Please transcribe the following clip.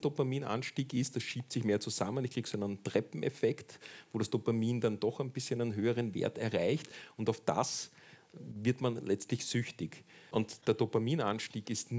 Dopaminanstieg ist, das schiebt sich mehr zusammen. Ich kriege so einen Treppeneffekt, wo das Dopamin dann doch ein bisschen einen höheren Wert erreicht und auf das wird man letztlich süchtig. Und der Dopaminanstieg ist